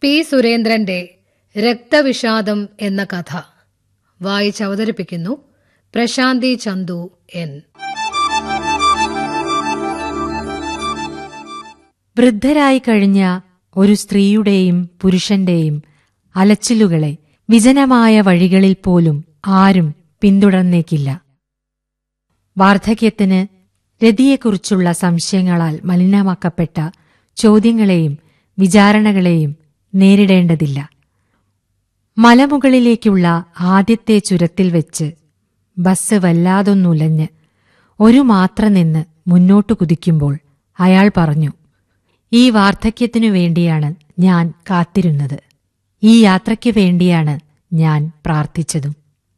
P സുരേന്ദ്രന്റെ രക്തവിഷാദം എന്ന കഥ വായിച്ചവതരിപ്പിക്കുന്നു പ്രശാന്തി ചന്തു എൻ. വൃദ്ധരായി കഴിഞ്ഞ ഒരു സ്ത്രീയുടെയും പുരുഷന്റെയും അലച്ചിലുകളെ വിജനമായ വഴികളിൽ പോലും ആരും പിന്തുടർന്നേക്കില്ല. വാർദ്ധക്യത്തിന് രതിയെക്കുറിച്ചുള്ള സംശയങ്ങളാൽ മലിനമാക്കപ്പെട്ട ചോദ്യങ്ങളെയും വിചാരണകളെയും നേരിടേണ്ടതില്ല. മലമുകളിലേക്കുള്ള ആദ്യത്തെ ചുരത്തിൽ വെച്ച് ബസ് വല്ലാതൊന്നുലഞ്ഞ് ഒരു മാത്ര നിന്ന് മുന്നോട്ടു കുതിക്കുമ്പോൾ അയാൾ പറഞ്ഞു, ഈ വാർദ്ധക്യത്തിനു വേണ്ടിയാണ് ഞാൻ കാത്തിരുന്നത്, ഈ യാത്രയ്ക്കു വേണ്ടിയാണ് ഞാൻ പ്രാർത്ഥിച്ചതും.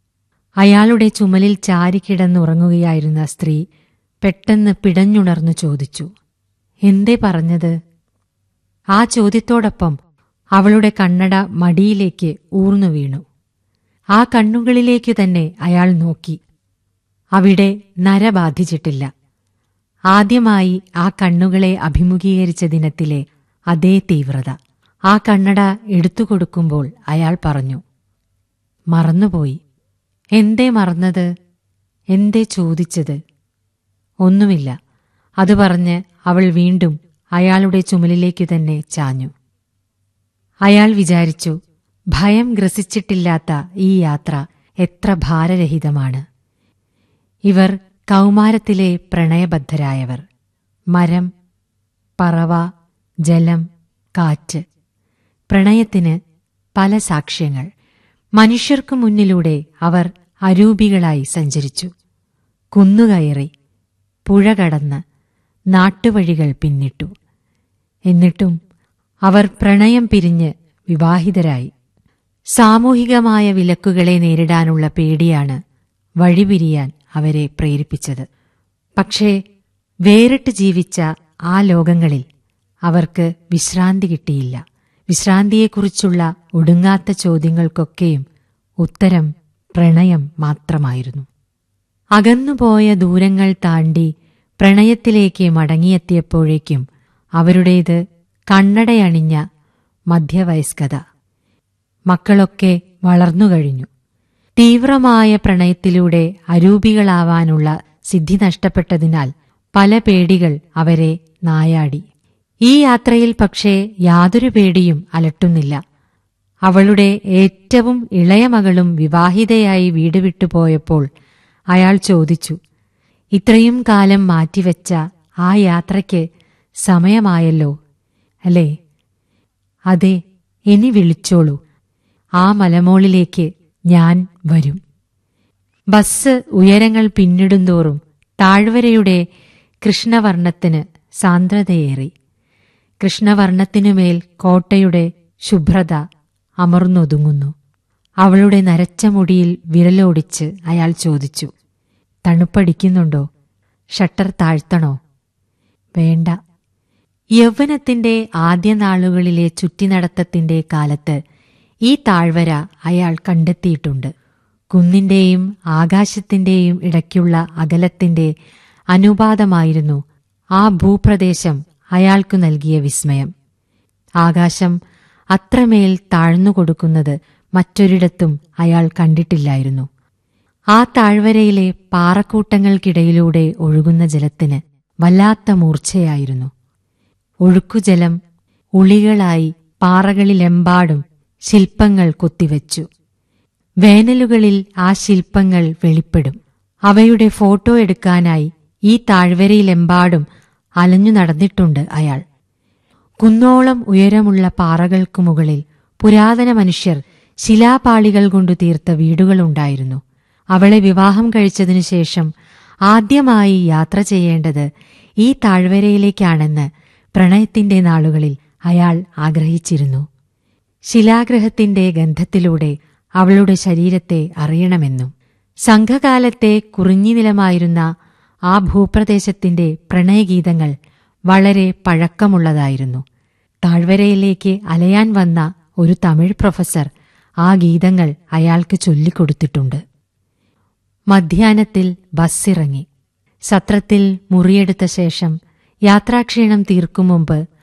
അയാളുടെ ചുമലിൽ ചാരിക്കിടന്നുറങ്ങുകയായിരുന്ന സ്ത്രീ പെട്ടെന്ന് പിടഞ്ഞുണർന്നു ചോദിച്ചു, എന്തേ പറഞ്ഞത്? ആ ചോദ്യത്തോടൊപ്പം അവളുടെ കണ്ണട മടിയിലേക്ക് ഊർന്നു വീണു. ആ കണ്ണുകളിലേക്കു തന്നെ അയാൾ നോക്കി. അവിടെ നര ബാധിച്ചിട്ടില്ല. ആദ്യമായി ആ കണ്ണുകളെ അഭിമുഖീകരിച്ച ദിനത്തിലെ അതേ തീവ്രത. ആ കണ്ണട എടുത്തുകൊടുക്കുമ്പോൾ അയാൾ പറഞ്ഞു, മറന്നുപോയി. എന്തേ മറന്നത്? എന്തേ ചോദിച്ചത്? ഒന്നുമില്ല. അത് പറഞ്ഞ് അവൾ വീണ്ടും അയാളുടെ ചുമലിലേക്കു തന്നെ ചാഞ്ഞു. അയാൾ വിചാരിച്ചു, ഭയം ഗ്രസിച്ചിട്ടില്ലാത്ത ഈ യാത്ര എത്ര ഭാരരഹിതമാണ്. ഇവർ കൗമാരത്തിലെ പ്രണയബദ്ധരായവർ. മരം, പറവ, ജലം, കാറ്റ്. പ്രണയത്തിന് പല സാക്ഷ്യങ്ങൾ. മനുഷ്യർക്കു മുന്നിലൂടെ അവർ അരൂപികളായി സഞ്ചരിച്ചു. കുന്നുകയറി, പുഴ കടന്ന്, നാട്ടുവഴികൾ പിന്നിട്ടു. എന്നിട്ടും അവർ പ്രണയം പിരിഞ്ഞ് വിവാഹിതരായി. സാമൂഹികമായ വിലക്കുകളെ നേരിടാനുള്ള പേടിയാണ് വഴിപിരിയാൻ അവരെ പ്രേരിപ്പിച്ചത്. പക്ഷേ വേറിട്ട് ജീവിച്ച ആ ലോകങ്ങളിൽ അവർക്ക് വിശ്രാന്തി കിട്ടിയില്ല. വിശ്രാന്തിയെക്കുറിച്ചുള്ള ഒടുങ്ങാത്ത ചോദ്യങ്ങൾക്കൊക്കെയും ഉത്തരം പ്രണയം മാത്രമായിരുന്നു. അകന്നുപോയ ദൂരങ്ങൾ താണ്ടി പ്രണയത്തിലേക്ക് മടങ്ങിയെത്തിയപ്പോഴേക്കും അവരുടേത് കണ്ണടയണിഞ്ഞ മധ്യവയസ്കത. മക്കളൊക്കെ വളർന്നുകഴിഞ്ഞു. തീവ്രമായ പ്രണയത്തിലൂടെ അരൂപികളാവാനുള്ള സിദ്ധി നഷ്ടപ്പെട്ടതിനാൽ പല പേടികൾ അവരെ നായാടി. ഈ യാത്രയിൽ പക്ഷേ യാതൊരു പേടിയും അലട്ടുന്നില്ല. അവളുടെ ഏറ്റവും ഇളയ മകളും വിവാഹിതയായി വീട് വിട്ടുപോയപ്പോൾ അയാൾ ചോദിച്ചു, ഇത്രയും കാലം മാറ്റിവെച്ച ആ യാത്രയ്ക്ക് സമയമായല്ലോ അല്ലേ? അതെ, ഇനി വിളിച്ചോളൂ. ആ മലമോളിലേക്ക് ഞാൻ വരും. ബസ് ഉയരങ്ങൾ പിന്നിടുന്തോറും താഴ്വരയുടെ കൃഷ്ണവർണ്ണത്തിന് സാന്ദ്രതയേറി. കൃഷ്ണവർണ്ണത്തിനുമേൽ കോട്ടയുടെ ശുഭ്രത അമർന്നൊതുങ്ങുന്നു. അവളുടെ നരച്ച മുടിയിൽ വിരലോടിച്ച് അയാൾ ചോദിച്ചു, തണുപ്പടിക്കുന്നുണ്ടോ? ഷട്ടർ താഴ്ത്തണോ? വേണ്ട. യൗവനത്തിന്റെ ആദ്യ നാളുകളിലെ ചുറ്റിനടത്തത്തിന്റെ കാലത്ത് ഈ താഴ്വര അയാൾ കണ്ടെത്തിയിട്ടുണ്ട്. കുന്നിന്റെയും ആകാശത്തിന്റെയും ഇടയ്ക്കുള്ള അകലത്തിന്റെ അനുപാതമായിരുന്നു ആ ഭൂപ്രദേശം അയാൾക്കു നൽകിയ വിസ്മയം. ആകാശം അത്രമേൽ താഴ്ന്നുകൊടുക്കുന്നത് മറ്റൊരിടത്തും അയാൾ കണ്ടിട്ടില്ലായിരുന്നു. ആ താഴ്വരയിലെ പാറക്കൂട്ടങ്ങൾക്കിടയിലൂടെ ഒഴുകുന്ന ജലത്തിന് വല്ലാത്ത മൂർച്ചയായിരുന്നു. ഒഴുക്കുജലം ഉളികളായി പാറകളിലെമ്പാടും ശില്പങ്ങൾ കൊത്തിവച്ചു. വേനലുകളിൽ ആ ശില്പങ്ങൾ വെളിപ്പെടും. അവയുടെ ഫോട്ടോ എടുക്കാനായി ഈ താഴ്വരയിലെമ്പാടും അലഞ്ഞു നടന്നിട്ടുണ്ട് അയാൾ. കുന്നോളം ഉയരമുള്ള പാറകൾക്കു മുകളിൽ പുരാതന മനുഷ്യർ ശിലാപാളികൾ കൊണ്ടു തീർത്ത വീടുകളുണ്ടായിരുന്നു. അവളെ വിവാഹം കഴിച്ചതിനു ശേഷം ആദ്യമായി യാത്ര ചെയ്യേണ്ടത് ഈ താഴ്വരയിലേക്കാണെന്ന് പ്രണയത്തിന്റെ നാളുകളിൽ അയാൾ ആഗ്രഹിച്ചിരുന്നു. ശിലാഗ്രഹത്തിന്റെ ഗന്ധത്തിലൂടെ അവളുടെ ശരീരത്തെ അറിയണമെന്നും. സംഘകാലത്തെ കുറിഞ്ഞിനിലമായിരുന്ന ആ ഭൂപ്രദേശത്തിന്റെ പ്രണയഗീതങ്ങൾ വളരെ പഴക്കമുള്ളതായിരുന്നു. താഴ്വരയിലേക്ക് അലയാൻ വന്ന ഒരു തമിഴ് പ്രൊഫസർ ആ ഗീതങ്ങൾ അയാൾക്ക് ചൊല്ലിക്കൊടുത്തിട്ടുണ്ട്. മധ്യാഹ്നത്തിൽ ബസ്സിറങ്ങി. സത്രത്തിൽ മുറിയെടുത്ത ശേഷം യാത്രാക്ഷീണം തീർക്കും മുമ്പ്